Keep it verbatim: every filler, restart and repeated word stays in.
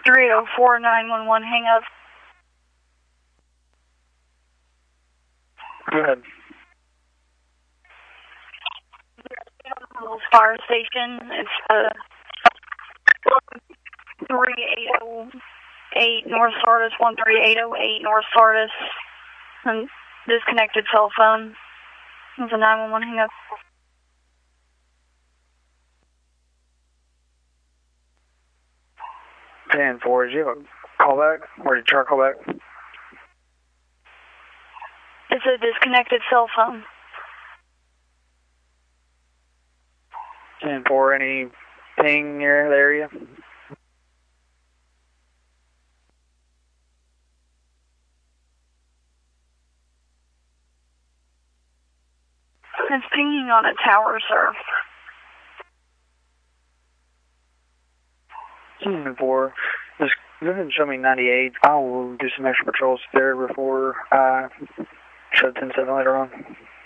three eight zero four nine one one, hang up. Go ahead. Fire station, it's uh, three eight zero eight North Sardis, one three eight zero eight North Sardis, and disconnected cell phone. It's a nine one one, hang up. ten four, did you have a call back? Or did you try to call back? It's a disconnected cell phone. ten four, any ping near the area? It's pinging on a tower, sir. ten four, just go ahead and show me ninety-eight. I will do some extra patrols there before I shut ten seven later on.